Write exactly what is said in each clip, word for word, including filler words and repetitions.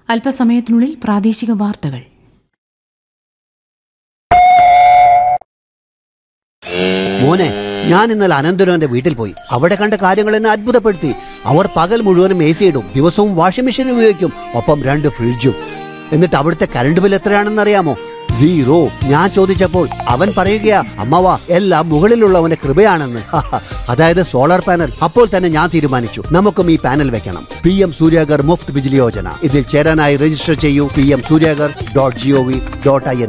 അല്പസമയത്തിനുള്ളിൽ പ്രാദേശിക വാർത്തകൾ. മോനെ, ഞാൻ ഇന്നലെ അനന്തരവന്റെ വീട്ടിൽ പോയി. അവിടെ കണ്ട കാര്യങ്ങൾ എന്നെ അത്ഭുതപ്പെടുത്തി. അവർ പകൽ മുഴുവനും എ സി ഇടും, ദിവസവും വാഷിംഗ് മെഷീൻ ഉപയോഗിക്കും, ഒപ്പം രണ്ട് ഫ്രിഡ്ജും. എന്നിട്ട് അവിടുത്തെ കറണ്ട് ബിൽ എത്രയാണെന്ന് അറിയാമോ? സീറോ. ഞാൻ ചോദിച്ചപ്പോൾ അവൻ പറയുകയാ, അമ്മവാ എല്ലാം മുകളിലുള്ളവന്റെ കൃപയാണെന്ന്. അതായത് സോളാർ പാനൽ. അപ്പോൾ തന്നെ ഞാൻ തീരുമാനിച്ചു, നമുക്കും ഈ പാനൽ വെക്കണം. P M Suryaghar Muft Bijli Yojana. ഇതിൽ ചേരാനായി രജിസ്റ്റർ ചെയ്യൂ. P M Suryaghar dot G O V dot I N.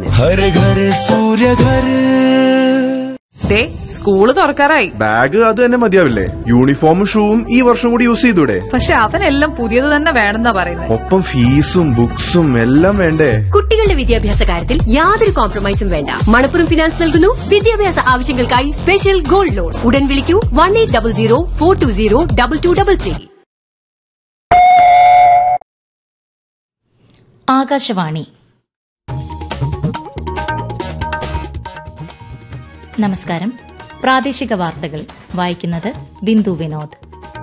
School തുറക്കാറായി. Bag അത് തന്നെ മതിയാവില്ലേ? യൂണിഫോമും ഷൂവും ഈ വർഷം കൂടി യൂസ് ചെയ്തൂടെ? പക്ഷെ അവനെല്ലാം പുതിയത് തന്നെ വേണമെന്നാ പറയുന്നത്. ഒപ്പം ഫീസും ബുക്സും എല്ലാം വേണ്ടേ? കുട്ടികളുടെ വിദ്യാഭ്യാസ കാര്യത്തിൽ യാതൊരു കോംപ്രമൈസും വേണ്ട. മണപ്പുറം ഫിനാൻസ് നൽകുന്നു വിദ്യാഭ്യാസ ആവശ്യങ്ങൾക്കായി സ്പെഷ്യൽ ഗോൾഡ് ലോൺ. ഉടൻ വിളിക്കൂ one eight double zero four to zero double two double three. Akashvani. നമസ്കാരം. പ്രാദേശിക വാർത്തകൾ വായിക്കുന്നത് ബിന്ദു വിനോദ്.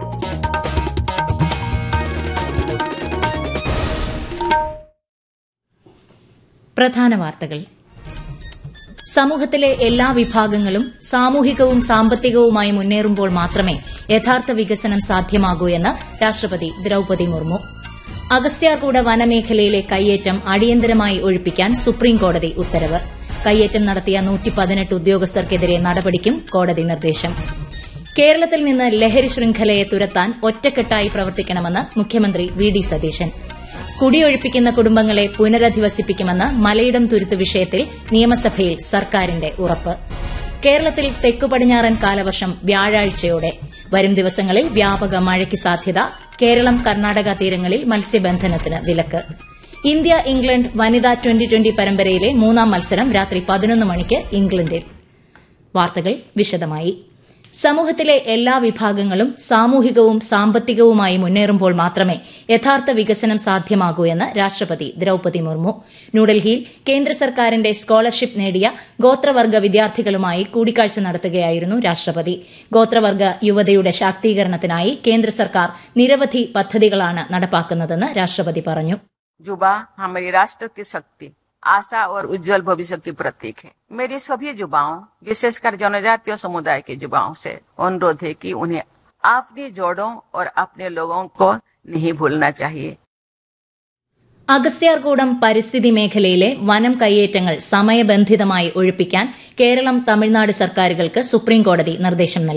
പ്രധാന വാർത്തകൾ. സമൂഹത്തിലെ എല്ലാ വിഭാഗങ്ങളും സാമൂഹികവും സാമ്പത്തികവുമായി മുന്നേറുമ്പോൾ മാത്രമേ യഥാർത്ഥ വികസനം സാധ്യമാകൂ എന്ന് രാഷ്ട്രപതി ദ്രൌപദി മുർമു. അഗസ്ത്യാർകൂട വനമേഖലയിലെ കയ്യേറ്റം അടിയന്തരമായി ഒഴിപ്പിക്കാൻ സുപ്രീംകോടതി ഉത്തരവ്. കയ്യേറ്റം നടത്തിയ നൂറ്റി പതിനെട്ട് ഉദ്യോഗസ്ഥർക്കെതിരെ നടപടിക്കും കോടതി നിർദ്ദേശം. കേരളത്തിൽ നിന്ന് ലഹരി ശൃംഖലയെ തുരത്താൻ ഒറ്റക്കെട്ടായി പ്രവർത്തിക്കണമെന്ന് മുഖ്യമന്ത്രി വി ഡി സതീശൻ. കുടിയൊഴിപ്പിക്കുന്ന കുടുംബങ്ങളെ പുനരധിവസിപ്പിക്കുമെന്ന് മലയിടം തുരുത്ത് വിഷയത്തിൽ നിയമസഭയിൽ സർക്കാരിന്റെ ഉറപ്പ്. കേരളത്തിൽ തെക്കുപടിഞ്ഞാറൻ കാലവർഷം വ്യാഴാഴ്ചയോടെ. വരും ദിവസങ്ങളിൽ വ്യാപക മഴയ്ക്ക് സാധ്യത. കേരളം കർണാടക തീരങ്ങളിൽ മത്സ്യബന്ധനത്തിന് വിലക്ക്. ഇന്ത്യ ഇംഗ്ലണ്ട് വനിതാ ട്വന്റി ട്വന്റി പരമ്പരയിലെ മൂന്നാം മത്സരം രാത്രി പതിനൊന്ന് മണിക്ക് ഇംഗ്ലണ്ടിൽ. വാർത്തകൾ വിശദമായി. സമൂഹത്തിലെ എല്ലാ വിഭാഗങ്ങളും സാമൂഹികവും സാമ്പത്തികവുമായി മുന്നേറുമ്പോൾ മാത്രമേ യഥാർത്ഥ വികസനം സാധ്യമാകൂ എന്ന് രാഷ്ട്രപതി ദ്രൌപദി മുർമു. ന്യൂഡൽഹിയിൽ കേന്ദ്ര സർക്കാരിന്റെ സ്കോളർഷിപ്പ് നേടിയ ഗോത്രവർഗ വിദ്യാർത്ഥികളുമായി കൂടിക്കാഴ്ച നടത്തുകയായിരുന്നു രാഷ്ട്രപതി. ഗോത്രവർഗ യുവതയുടെ ശാക്തീകരണത്തിനായി കേന്ദ്ര സർക്കാർ നിരവധി പദ്ധതികളാണ് നടപ്പാക്കുന്നതെന്ന് രാഷ്ട്രപതി പറഞ്ഞു. युवा हमारी राष्ट्र की शक्ति, आशा और उज्जवल भविष्य की प्रतीक है. मेरी सभी युवाओं, विशेषकर जनजातीय समुदाय के युवाओं से अनुरोध है कि उन्हें अपनी जड़ों और अपने लोगों को नहीं भूलना चाहिए. അഗസ്ത്യാർകൂടം പരിസ്ഥിതി മേഖലയിലെ വനം കയ്യേറ്റങ്ങൾ സമയബന്ധിതമായി ഒഴിപ്പിക്കാൻ കേരളം തമിഴ്നാട് സർക്കാരുകൾക്ക് സുപ്രീംകോടതി നിർദ്ദേശം നൽകി.